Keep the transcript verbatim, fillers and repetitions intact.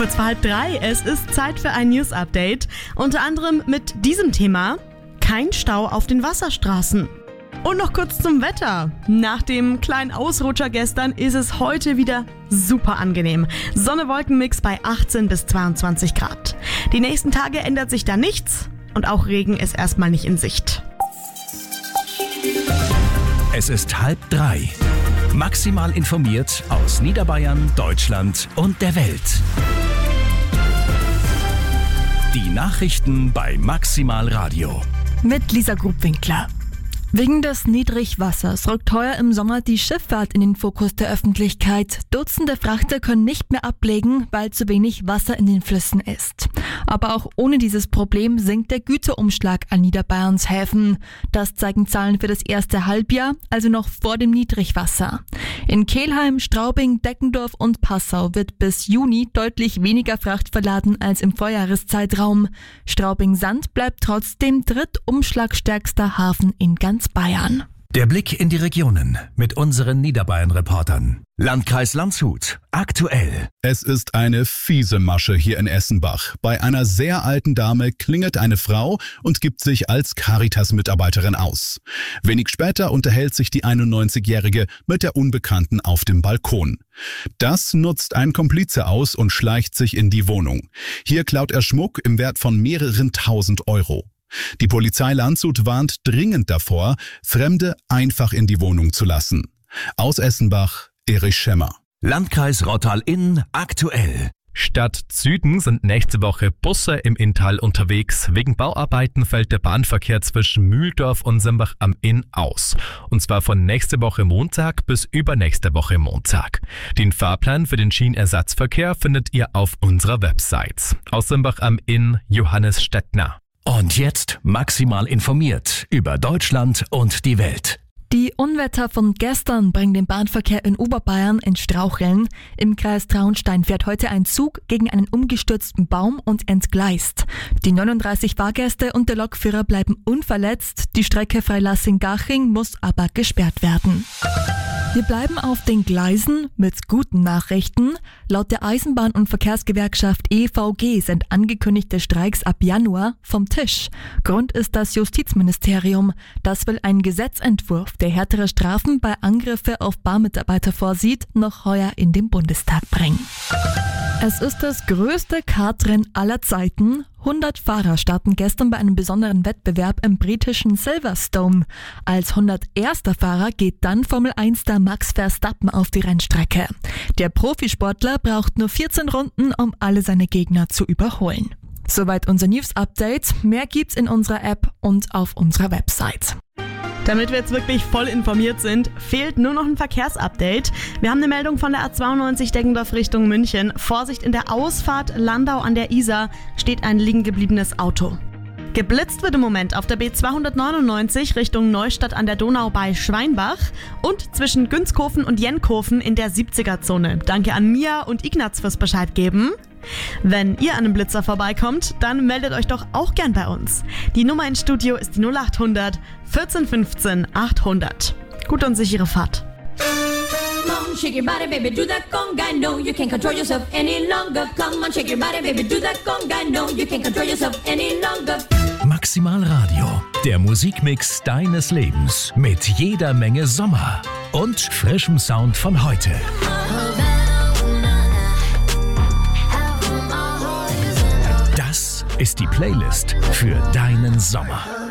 Kurz vor halb drei, es ist Zeit für ein News-Update. Unter anderem mit diesem Thema: kein Stau auf den Wasserstraßen. Und noch kurz zum Wetter. Nach dem kleinen Ausrutscher gestern ist es heute wieder super angenehm. Sonne-Wolken-Mix bei achtzehn bis zweiundzwanzig Grad. Die nächsten Tage ändert sich da nichts und auch Regen ist erstmal nicht in Sicht. Es ist halb drei. Maximal informiert aus Niederbayern, Deutschland und der Welt. Die Nachrichten bei Maximal Radio. Mit Lisa Grubwinkler. Wegen des Niedrigwassers rückt heuer im Sommer die Schifffahrt in den Fokus der Öffentlichkeit. Dutzende Frachter können nicht mehr ablegen, weil zu wenig Wasser in den Flüssen ist. Aber auch ohne dieses Problem sinkt der Güterumschlag an Niederbayerns Häfen. Das zeigen Zahlen für das erste Halbjahr, also noch vor dem Niedrigwasser. In Kelheim, Straubing, Deckendorf und Passau wird bis Juni deutlich weniger Fracht verladen als im Vorjahreszeitraum. Straubing-Sand bleibt trotzdem drittumschlagstärkster Hafen in ganz Bayern. Der Blick in die Regionen mit unseren Niederbayern-Reportern. Landkreis Landshut. Aktuell. Es ist eine fiese Masche hier in Essenbach. Bei einer sehr alten Dame klingelt eine Frau und gibt sich als Caritas-Mitarbeiterin aus. Wenig später unterhält sich die einundneunzigjährige mit der Unbekannten auf dem Balkon. Das nutzt ein Komplize aus und schleicht sich in die Wohnung. Hier klaut er Schmuck im Wert von mehreren tausend Euro. Die Polizei Landshut warnt dringend davor, Fremde einfach in die Wohnung zu lassen. Aus Essenbach, Erich Schemmer. Landkreis Rottal-Inn aktuell. Stadt Süden sind nächste Woche Busse im Inntal unterwegs. Wegen Bauarbeiten fällt der Bahnverkehr zwischen Mühldorf und Simbach am Inn aus. Und zwar von nächste Woche Montag bis übernächste Woche Montag. Den Fahrplan für den Schienenersatzverkehr findet ihr auf unserer Website. Aus Simbach am Inn, Johannes Stettner. Und jetzt maximal informiert über Deutschland und die Welt. Die Unwetter von gestern bringen den Bahnverkehr in Oberbayern ins Straucheln. Im Kreis Traunstein fährt heute ein Zug gegen einen umgestürzten Baum und entgleist. Die neununddreißig Fahrgäste und der Lokführer bleiben unverletzt. Die Strecke Freilassing-Garching muss aber gesperrt werden. Wir bleiben auf den Gleisen mit guten Nachrichten. Laut der Eisenbahn- und Verkehrsgewerkschaft E V G sind angekündigte Streiks ab Januar vom Tisch. Grund ist das Justizministerium. Das will einen Gesetzentwurf, der härtere Strafen bei Angriffe auf Bahnmitarbeiter vorsieht, noch heuer in den Bundestag bringen. Es ist das größte Kartrennen aller Zeiten. hundert Fahrer starten gestern bei einem besonderen Wettbewerb im britischen Silverstone. Als hunderterster Fahrer geht dann Formel eins-Star Max Verstappen auf die Rennstrecke. Der Profisportler braucht nur vierzehn Runden, um alle seine Gegner zu überholen. Soweit unser News-Update. Mehr gibt's in unserer App und auf unserer Website. Damit wir jetzt wirklich voll informiert sind, fehlt nur noch ein Verkehrsupdate. Wir haben eine Meldung von der A zweiundneunzig Deggendorf Richtung München. Vorsicht, in der Ausfahrt Landau an der Isar steht ein liegen gebliebenes Auto. Geblitzt wird im Moment auf der B zweihundertneunundneunzig Richtung Neustadt an der Donau bei Schweinbach und zwischen Günzkofen und Jenkofen in der siebziger-Zone. Danke an Mia und Ignaz fürs Bescheid geben. Wenn ihr an einem Blitzer vorbeikommt, dann meldet euch doch auch gern bei uns. Die Nummer ins Studio ist die null acht hundert vierzehn fünfzehn achthundert. Gute und sichere Fahrt. Come on, shake your body, baby, do that conga. No, you can't control yourself any longer. Come on, shake your body, baby, do that conga. No, you can't control yourself any longer. Maximal Radio, der Musikmix deines Lebens mit jeder Menge Sommer und frischem Sound von heute. Das ist die Playlist für deinen Sommer.